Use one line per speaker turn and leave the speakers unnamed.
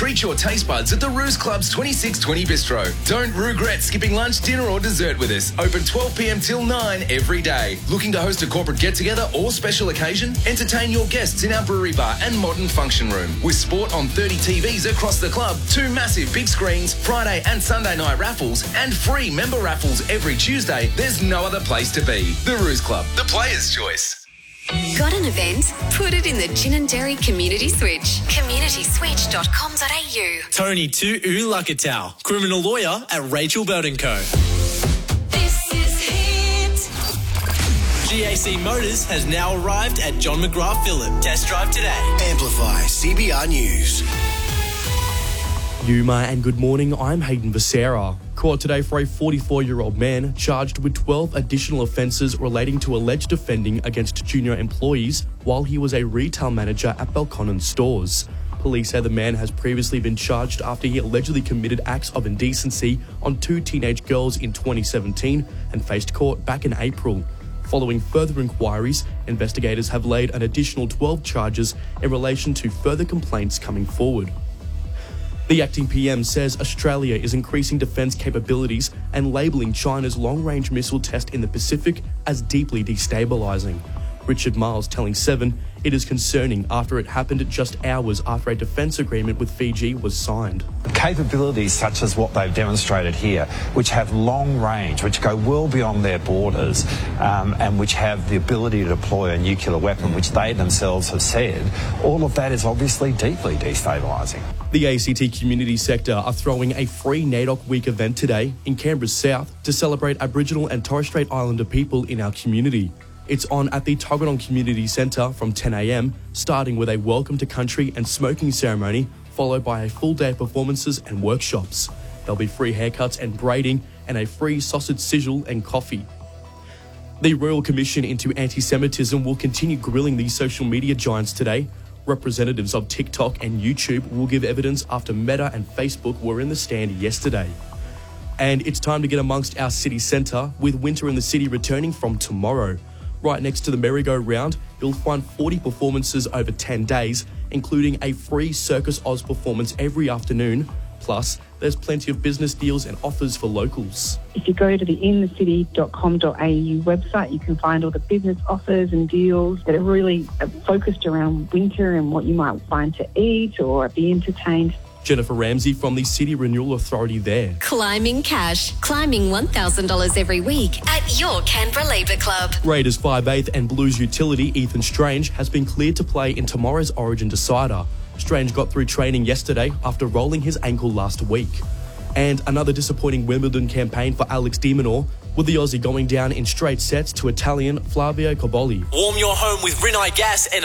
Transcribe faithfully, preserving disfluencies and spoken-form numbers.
Treat your taste buds at the Ruse Club's twenty-six twenty Bistro. Don't regret skipping lunch, dinner or dessert with us. Open twelve p m till nine every day. Looking to host a corporate get-together or special occasion? Entertain your guests in our brewery bar and modern function room. With sport on thirty T Vs across the club, two massive big screens, Friday and Sunday night raffles, and free member raffles every Tuesday, there's no other place to be. The Ruse Club, the player's choice.
Got an event? Put it in the Ginninderry Community Switch. community switch dot com dot a u.
Tony Tu'u Lakatau, criminal lawyer at Rachel Bird and Co.
This is Hit.
G A C Motors has now arrived at John McGrath Phillip. Test drive today.
Amplify C B R News.
Yuma and good morning, I'm Hayden Becerra. Court today for a forty-four-year-old man charged with twelve additional offences relating to alleged offending against junior employees while he was a retail manager at Belconnen stores. Police say the man has previously been charged after he allegedly committed acts of indecency on two teenage girls in twenty seventeen and faced court back in April. Following further inquiries, investigators have laid an additional twelve charges in relation to further complaints coming forward. The acting P M says Australia is increasing defence capabilities and labelling China's long-range missile test in the Pacific as deeply destabilising. Richard Miles telling Seven it is concerning after it happened just hours after a defence agreement with Fiji was signed.
Capabilities such as what they've demonstrated here, which have long range, which go well beyond their borders, um, and which have the ability to deploy a nuclear weapon, which they themselves have said, all of that is obviously deeply destabilising.
The A C T community sector are throwing a free NAIDOC Week event today in Canberra South to celebrate Aboriginal and Torres Strait Islander people in our community. It's on at the Tuggeranong Community Centre from ten a m, starting with a welcome to country and smoking ceremony, followed by a full day of performances and workshops. There'll be free haircuts and braiding and a free sausage sizzle and coffee. The Royal Commission into Anti-Semitism will continue grilling these social media giants today. Representatives of TikTok and YouTube will give evidence after Meta and Facebook were in the stand yesterday. And it's time to get amongst our city centre, with winter in the city returning from tomorrow. Right next to the merry-go-round, you'll find forty performances over ten days, including a free Circus Oz performance every afternoon. Plus, there's plenty of business deals and offers for locals.
If you go to the in the city dot com dot a u website, you can find all the business offers and deals that are really focused around winter and what you might find to eat or be entertained.
Jennifer Ramsey from the City Renewal Authority there.
Climbing cash. Climbing one thousand dollars every week at your Canberra Labour Club.
Raiders five eighth and Blues utility Ethan Strange has been cleared to play in tomorrow's Origin decider. Strange got through training yesterday after rolling his ankle last week. And another disappointing Wimbledon campaign for Alex de Minaur, with the Aussie going down in straight sets to Italian Flavio Cobolli.
Warm your home with Rinnai Gas and